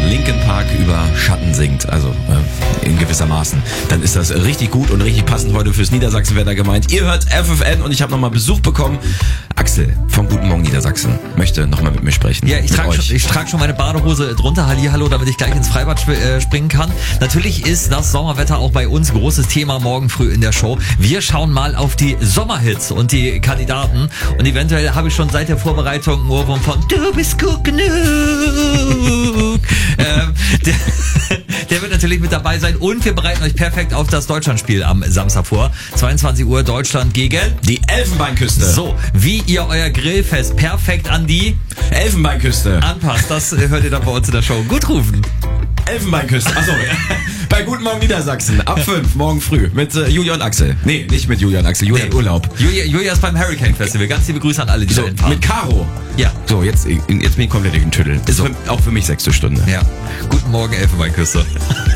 Linkin Park über Schatten singt, also in gewissermaßen, dann ist das richtig gut und richtig passend heute fürs Niedersachsenwetter gemeint. Ihr hört FFN und ich habe nochmal Besuch bekommen. Axel vom Guten Morgen Niedersachsen möchte nochmal mit mir sprechen. Ja, ich trage schon meine Badehose drunter, Hallihallo, damit ich gleich ins Freibad springen kann. Natürlich ist das Sommerwetter auch bei uns großes Thema morgen früh in der Show. Wir schauen mal auf die Sommerhits und die Kandidaten und eventuell habe ich schon seit der Vorbereitung einen Ohrwurm von Du bist gut genug. Der wird natürlich mit dabei sein und wir bereiten euch perfekt auf das Deutschlandspiel am Samstag vor. 22 Uhr Deutschland gegen die Elfenbeinküste. So, wie ihr euer Grillfest perfekt an die Elfenbeinküste anpasst, das hört ihr dann bei uns in der Show. Gut rufen. Elfenbeinküste, achso, bei Guten Morgen Niedersachsen, ab 5, morgen früh, mit Julia und Axel. Nee, nicht mit Julia und Axel, Julia hat Urlaub. Julia ist beim Hurricane Festival, ganz liebe Grüße an alle, die so, da fahren. Mit Caro. Ja. So, jetzt bin ich komplett in den Tüdel. Ist so. Auch für mich 6. Stunde. Ja. Guten Morgen, Elfenbeinküste.